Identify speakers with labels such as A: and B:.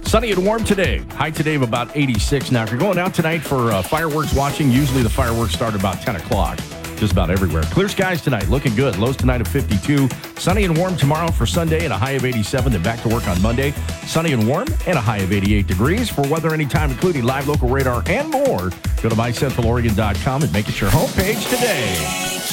A: Sunny and warm today. High today of about 86. Now, if you're going out tonight for fireworks watching, usually the fireworks start about 10 o'clock. Just about everywhere. Clear skies tonight, looking good. Lows tonight of 52. Sunny and warm tomorrow for Sunday and a high of 87. Then back to work on Monday. Sunny and warm and a high of 88 degrees. For weather anytime, including live local radar and more, go to mycentraloregon.com and make it your homepage today.